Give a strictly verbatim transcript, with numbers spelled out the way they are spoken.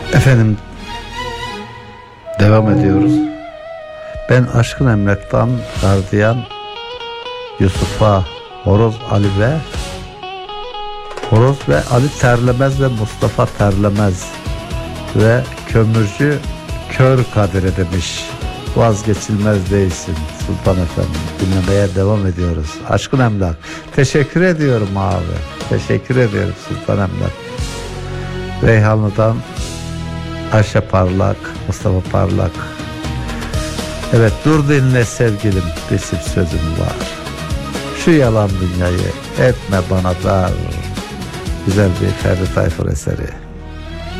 Efendim, devam ediyoruz. Ben Aşkın Emlak'tan gardiyan Yusuf'a, Horoz Ali ve Horoz ve Ali Terlemez ve Mustafa Terlemez ve Kömürcü Kör Kadir'e demiş. Vazgeçilmez değilsin Sultan Efendim. Dinlemeye devam ediyoruz. Aşkın Emlak. Teşekkür ediyorum abi. Teşekkür ediyorum Sultan Emlak. Reyhanlı'dan Ayşe Parlak, Mustafa Parlak. Evet, dur dinle sevgilim, bir çift sözüm var. Şu yalan dünyayı etme bana dar. Güzel bir Ferdi Tayfur eseri.